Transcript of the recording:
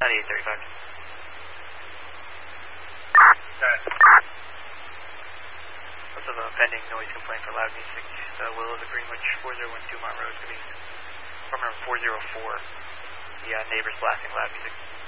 9835. What's up, pending noise complaint for loud music. Willows of Greenwich, 4012 Monroe, East. From room 404. The neighbor's blasting loud music.